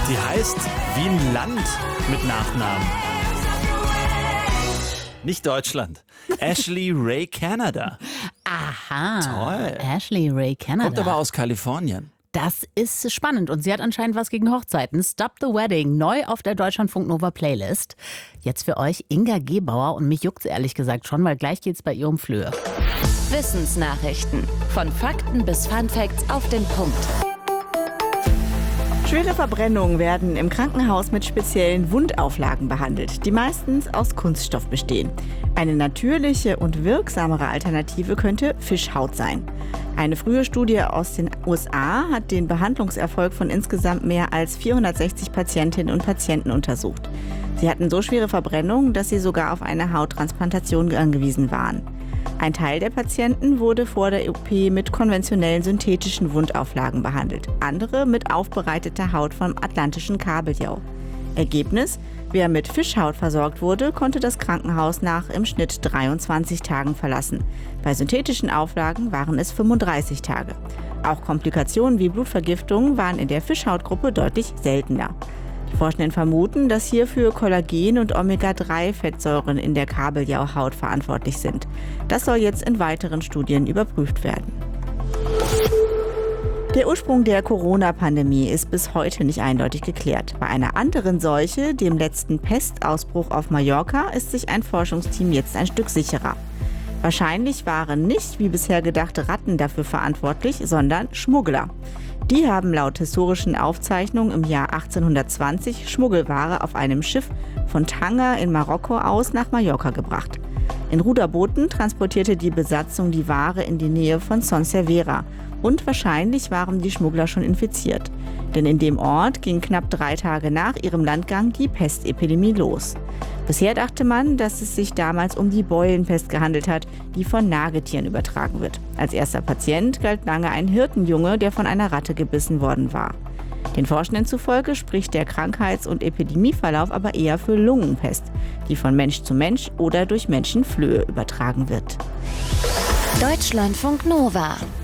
Die heißt wie ein Land mit Nachnamen. Nicht Deutschland. Ashley Ray Canada. Aha. Toll. Ashley Ray Canada. Kommt aber aus Kalifornien. Das ist spannend und sie hat anscheinend was gegen Hochzeiten. Stop the Wedding, neu auf der Deutschlandfunk Nova Playlist. Jetzt für euch Inga Gebauer und mich juckt's ehrlich gesagt schon, weil gleich geht's bei ihr um Flöhe. Wissensnachrichten. Von Fakten bis Funfacts auf den Punkt. Schwere Verbrennungen werden im Krankenhaus mit speziellen Wundauflagen behandelt, die meistens aus Kunststoff bestehen. Eine natürliche und wirksamere Alternative könnte Fischhaut sein. Eine frühe Studie aus den USA hat den Behandlungserfolg von insgesamt mehr als 460 Patientinnen und Patienten untersucht. Sie hatten so schwere Verbrennungen, dass sie sogar auf eine Hauttransplantation angewiesen waren. Ein Teil der Patienten wurde vor der OP mit konventionellen synthetischen Wundauflagen behandelt, andere mit aufbereiteter Haut vom atlantischen Kabeljau. Ergebnis: Wer mit Fischhaut versorgt wurde, konnte das Krankenhaus nach im Schnitt 23 Tagen verlassen. Bei synthetischen Auflagen waren es 35 Tage. Auch Komplikationen wie Blutvergiftungen waren in der Fischhautgruppe deutlich seltener. Die Forschenden vermuten, dass hierfür Kollagen und Omega-3-Fettsäuren in der Kabeljauhaut verantwortlich sind. Das soll jetzt in weiteren Studien überprüft werden. Der Ursprung der Corona-Pandemie ist bis heute nicht eindeutig geklärt. Bei einer anderen Seuche, dem letzten Pestausbruch auf Mallorca, ist sich ein Forschungsteam jetzt ein Stück sicherer. Wahrscheinlich waren nicht, wie bisher gedacht, Ratten dafür verantwortlich, sondern Schmuggler. Die haben laut historischen Aufzeichnungen im Jahr 1820 Schmuggelware auf einem Schiff von Tanger in Marokko aus nach Mallorca gebracht. In Ruderbooten transportierte die Besatzung die Ware in die Nähe von Son Servera. Und wahrscheinlich waren die Schmuggler schon infiziert. Denn in dem Ort ging knapp 3 Tage nach ihrem Landgang die Pestepidemie los. Bisher dachte man, dass es sich damals um die Beulenpest gehandelt hat, die von Nagetieren übertragen wird. Als erster Patient galt lange ein Hirtenjunge, der von einer Ratte gebissen worden war. Den Forschenden zufolge spricht der Krankheits- und Epidemieverlauf aber eher für Lungenpest, die von Mensch zu Mensch oder durch Menschenflöhe übertragen wird. Deutschlandfunk Nova.